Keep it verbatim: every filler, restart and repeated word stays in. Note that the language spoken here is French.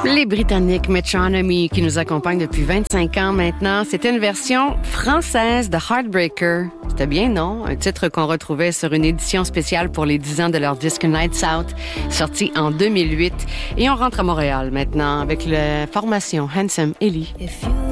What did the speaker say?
Les Britanniques Metronomy qui nous accompagnent depuis vingt-cinq ans maintenant. C'était une version française de Heartbreaker. C'était bien, non? Un titre qu'on retrouvait sur une édition spéciale pour les dix ans de leur disque Nights Out, sorti en deux mille huit. Et on rentre à Montréal maintenant avec la formation Handsome Ellie. If you